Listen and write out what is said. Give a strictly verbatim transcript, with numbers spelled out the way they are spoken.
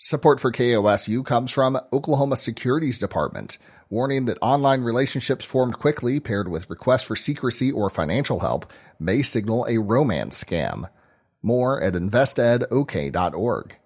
Support for K O S U comes from Oklahoma Securities Department, warning that online relationships formed quickly paired with requests for secrecy or financial help may signal a romance scam. More at invest ed o k dot org.